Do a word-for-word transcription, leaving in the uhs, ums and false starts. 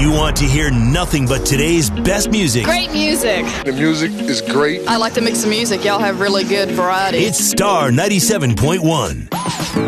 you want to hear nothing but today's best music, Great music. The music is great. I like to mix the music. Y'all have really good variety. it's Star ninety-seven point one.